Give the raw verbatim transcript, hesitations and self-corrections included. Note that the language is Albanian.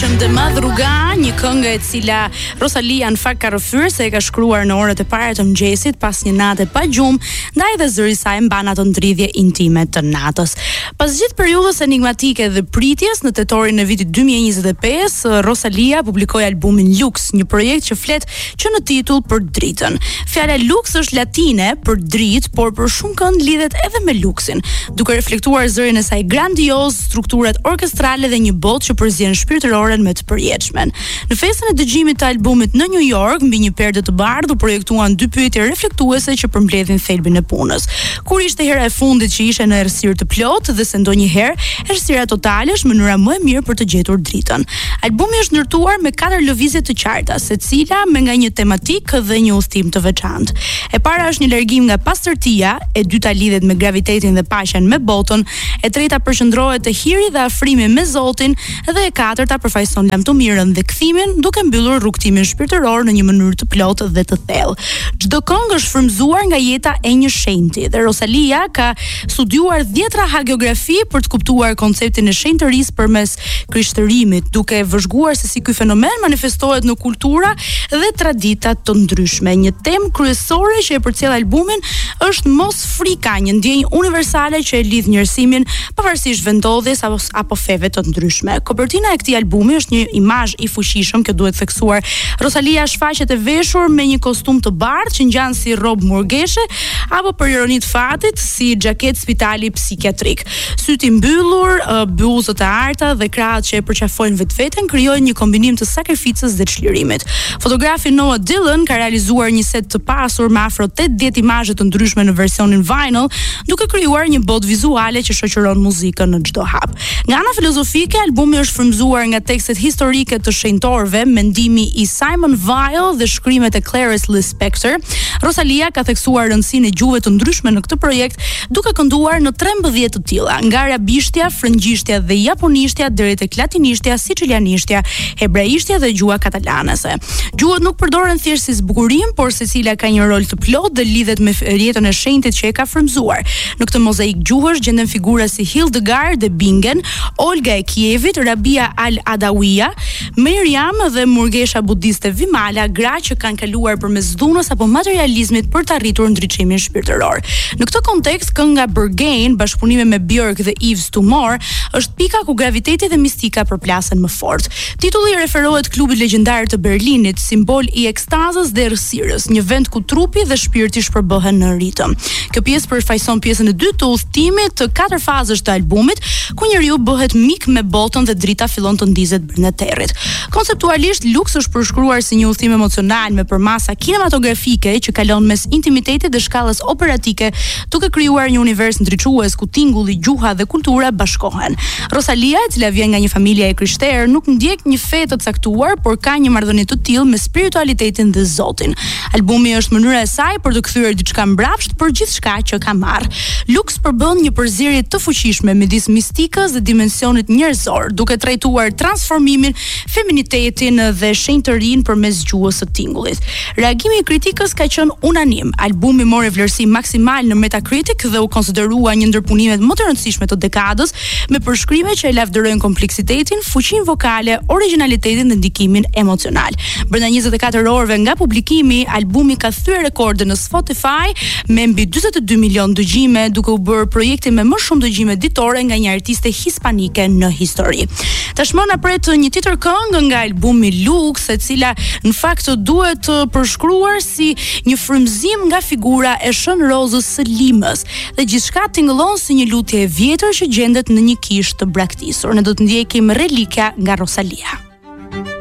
ndryshëm de madruga, një këngë e cila Rosalia në fakt ka rrëfyer se e ka shkruar në orët e para të mëngjesit pas një nate pa gjumë, ndaj dhe zëri i saj mban ato ndridhje intime të natës. Pas gjithë periudhës enigmatike dhe pritjes, në tetorin e vitit dy mijë e njëzet e pesë, Rosalia publikoi albumin Lux, një projekt që flet që në titull për dritën. Fjala Lux është latine për dritë, por për shumë kënd lidhet edhe me luksin, duke reflektuar zërin e saj grandioz, strukturat orkestrale dhe një botë që përzien shpirtëroren me të përjetëshmen. Në festën e dëgjimit të albumit në New York, mbi një perdë të bardhë, u projektuan dy pyetje reflektuese që përmbledhin thelbin e punës. Kur ishte hera e fundit që ishe në errësirë të plotë dhe se ndonjëherë errësira totale është mënyra më e mirë për të gjetur dritën. Albumi është ndërtuar me katër lëvizje të qarta, secila me nga një tematikë dhe një udhtim të veçantë. E para është një largim nga pastërtia, e dyta lidhet me gravitetin dhe paqen me botën, e treta përqendrohet te hiri dhe afrimi me Zotin, dhe e katërta përfaqëson lamtumirën dhe kthimin, duke mbyllur rrugtimin shpirtëror në një mënyrë të plotë dhe të thellë. Çdo këngë është frymzuar nga jeta e një shenjti dhe Rosalia ka studiuar dhjetra hagiografi për të kuptuar konceptin e shenjtërisë përmes krishtërimit, duke vëzhguar se si ky fenomen manifestohet në kultura dhe tradita të ndryshme. Një temë kryesore që e përcjell albumin është mos frika, një ndjenjë universale që e lidh njerëzimin pavarësisht vendodhjes apo, apo feve të ndryshme. Kopertina e këtij albumi është një imazh i fuqishëm që duhet theksuar. Rosalia shfaqet e veshur me një kostum të bardhë që ngjan si rrobë murgeshe apo për ironi të fatit si xhaketë spitali psikiatrik. Syt i mbyllur, buzët e arta dhe krahët që e përqafojnë vetveten krijojnë një kombinim të sakrificës dhe çlirimit. Fotografi Noah Dillon ka realizuar një set të pasur me afro tetëdhjetë imazhe të ndryshme në versionin vinyl, duke krijuar një botë vizuale që shoqëron muzikën në çdo hap. Nga ana filozofike, albumi është frymzuar nga tekstet historike të shenjtorëve, mendimi i Simon Weil dhe shkrimet e Clarice Lispector. Rosalia ka theksuar rëndësinë e gjuhëve të ndryshme në këtë projekt, duke kënduar në trembëdhjetë të tilla, nga arabishtja, frëngjishtja dhe japonishtja deri tek latinishtja, sicilianishtja, hebraishtja dhe gjuha katalanase. Gjuhët nuk përdoren thjesht si zbukurim, por secila ka një rol të plotë dhe lidhet me jetën e shenjtit që e ka frymzuar. Në këtë mozaik gjuhësh gjenden figura si Hildegard dhe Bingen, Olga e Kievit, Rabia al-Adawiya, Miriam dhe murgesha budiste Vimala, gra që kanë kaluar përmes dhunës apo materializmit për të arritur ndriçimin shpirtëror. Në këtë kontekst, kënga Berghain, bashkëpunime me Björk dhe Yves Tumor, është pika ku graviteti dhe mistika përplasen më fort. Titulli referohet klubit legjendar të Berlinit, simbol i ekstazës dhe errësirës, një vend ku trupi dhe shpirti shpërbohen në ritëm. Kjo pjesë përfaqëson pjesën e dytë të udhëtimit të katër fazësh të albumit, ku njeriu bëhet mik me botën dhe drita fillon të ndizet brenda territ. Konceptualisht, Lux është përshkruar si një udhëtim emocional me përmasa kinematografike që kalon mes intimitetit dhe shkallës operatike, duke krijuar një univers ndriçues ku tingulli, gjuha dhe kultura bashkohen. Rosalia, e cila vjen nga një familje e krishterë, nuk ndjek një fe të caktuar, por ka një marrëdhënie të tillë me spiritualitetin dhe Zotin. Albumi është mënyra e saj për të kthyer diçka mbrapsht për gjithçka që ka marrë. Lux përbën një përzierje të fuqishme midis mistikës dhe dimensionit njerëzor, duke trajtuar transformimin, feminitetin dhe shenjtërinë përmes gjuhës së tingullit. Reagimi i kritikës ka qenë unanim. Albumi mori vlerësim maksimal në Metacritic dhe u konsiderua një ndër punimet më të rëndësishme të dekadës, me përshkrime që e lavdërojnë kompleksitetin, fuqinë vokale, origjinalitetin dhe ndikimin emocional. Brenda njëzet e katër orëve nga publikimi, albumi ka thyer rekorde në Spotify me mbi dyzet e dy milion dëgjime, duke u bërë projekti me më shumë dëgjime ditore nga një artiste hispanike në histori. Tashmë na pret një tjetër këngë nga albumi Lux, e cila në fakt duhet përshkruar si një frymëzim nga figura e Shën Rozës së Limës, dhe gjithçka tingëllon si një lutje e vjetër që gjendet në një kishë të braktisur. Ne do të ndjekim Relikia nga Rosalia.